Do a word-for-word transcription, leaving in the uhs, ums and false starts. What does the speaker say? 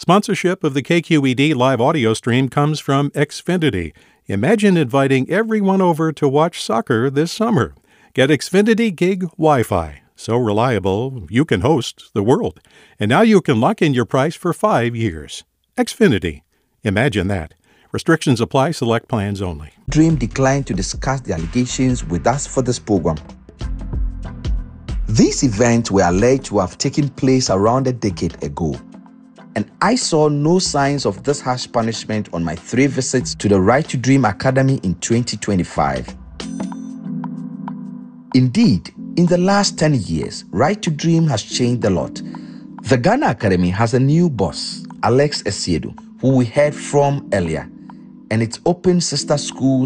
Sponsorship of the K Q E D live audio stream comes from Xfinity. Imagine inviting everyone over to watch soccer this summer. Get Xfinity Gig Wi-Fi. So reliable, you can host the world. And now you can lock in your price for five years. Xfinity. Imagine that. Restrictions apply. Select plans only. Dream declined to discuss the allegations with us for this program. These events were alleged to have taken place around a decade ago, and I saw no signs of this harsh punishment on my three visits to the Right to Dream Academy in twenty twenty-five. Indeed, in the last ten years, Right to Dream has changed a lot. The Ghana Academy has a new boss, Alex Esiedu, who we heard from earlier, and its open sister schools